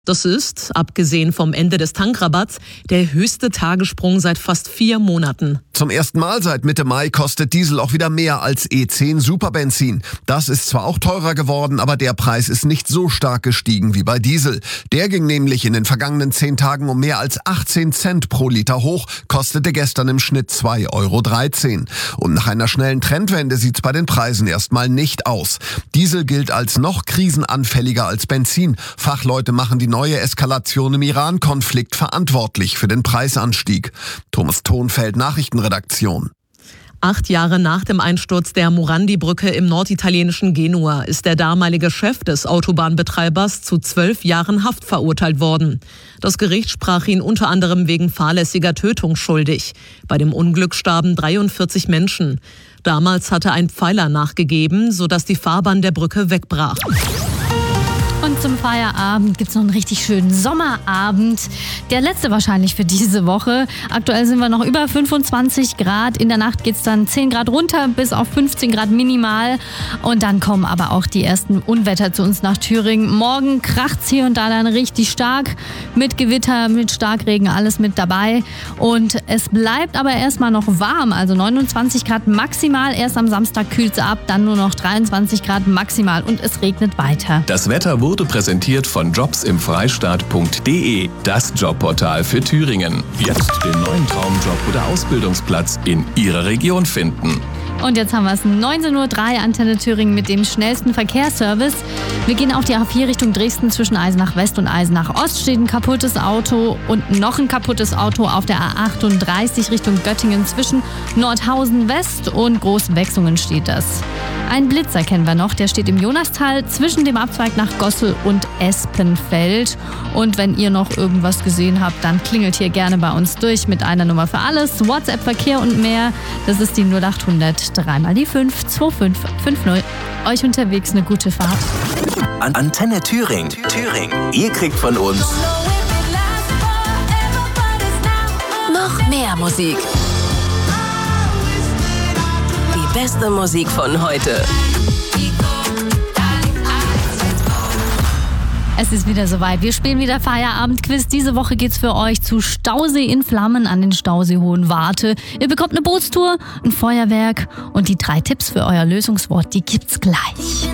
Das ist, abgesehen vom Ende des Tankrabatts, der höchste Tagessprung seit fast 4 Monaten. Zum ersten Mal seit Mitte Mai kostet Diesel auch wieder mehr als E10 Superbenzin. Das ist zwar auch teurer geworden, aber der Preis ist nicht so stark gestiegen wie bei Diesel. Der ging nämlich in den vergangenen 10 Tagen um mehr als 18 Cent pro Liter hoch, kostete gestern im Schnitt 2,13 €. Und nach einer schnellen Trendwende sieht's bei den Preisen erstmal nicht aus. Diesel gilt als noch krisenanfälliger als Benzin. Fachleute machen die neue Eskalation im Iran-Konflikt verantwortlich für den Preisanstieg. Thomas Thonfeld, Nachrichtenredaktion. 8 Jahre nach dem Einsturz der Morandi-Brücke im norditalienischen Genua ist der damalige Chef des Autobahnbetreibers zu 12 Jahren Haft verurteilt worden. Das Gericht sprach ihn unter anderem wegen fahrlässiger Tötung schuldig. Bei dem Unglück starben 43 Menschen. Damals hatte ein Pfeiler nachgegeben, sodass die Fahrbahn der Brücke wegbrach. Und zum Feierabend gibt's noch einen richtig schönen Sommerabend. Der letzte wahrscheinlich für diese Woche. Aktuell sind wir noch über 25 Grad. In der Nacht geht's dann 10 Grad runter bis auf 15 Grad minimal. Und dann kommen aber auch die ersten Unwetter zu uns nach Thüringen. Morgen kracht's hier und da dann richtig stark. Mit Gewitter, mit Starkregen, alles mit dabei. Und es bleibt aber erstmal noch warm. Also 29 Grad maximal. Erst am Samstag kühlt's ab. Dann nur noch 23 Grad maximal. Und es regnet weiter. Das Wetter wurde präsentiert von jobsimfreistaat.de, das Jobportal für Thüringen. Jetzt den neuen Traumjob oder Ausbildungsplatz in Ihrer Region finden. Und jetzt haben wir es 19:03 Uhr, Antenne Thüringen mit dem schnellsten Verkehrsservice. Wir gehen auf die A4 Richtung Dresden. Zwischen Eisenach West und Eisenach Ost steht ein kaputtes Auto und noch ein kaputtes Auto auf der A38 Richtung Göttingen. Zwischen Nordhausen West und Großwechsungen steht das. Ein Blitzer kennen wir noch, der steht im Jonastal zwischen dem Abzweig nach Gossel und Espenfeld. Und wenn ihr noch irgendwas gesehen habt, dann klingelt hier gerne bei uns durch mit einer Nummer für alles. WhatsApp, Verkehr und mehr. Das ist die 0800 3 mal die 5 2550. Euch unterwegs eine gute Fahrt. Antenne Thüringen. Ihr kriegt von uns noch mehr Musik. Die beste Musik von heute. Es ist wieder soweit. Wir spielen wieder Feierabendquiz. Diese Woche geht's für euch zu Stausee in Flammen an den Stausee Hohenwarte. Ihr bekommt eine Bootstour, ein Feuerwerk und die 3 Tipps für euer Lösungswort, die gibt's gleich.